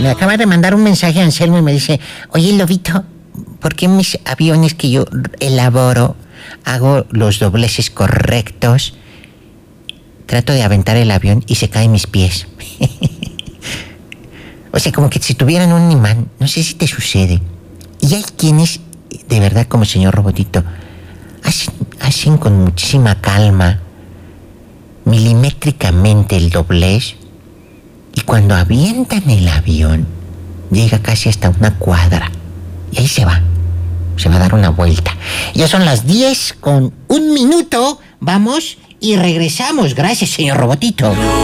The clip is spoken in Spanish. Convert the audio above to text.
Me acaba de mandar un mensaje a Anselmo y me dice, oye, Lobito, ¿por qué mis aviones que yo elaboro, hago los dobleces correctos, trato de aventar el avión y se caen mis pies? O sea, como que si tuvieran un imán, no sé si te sucede. Y hay quienes, de verdad, como señor Robotito, hacen con muchísima calma, milimétricamente el doblez, y cuando avientan el avión, llega casi hasta una cuadra, y ahí se va a dar una vuelta. Ya son las 10:01, vamos y regresamos. Gracias, señor Robotito.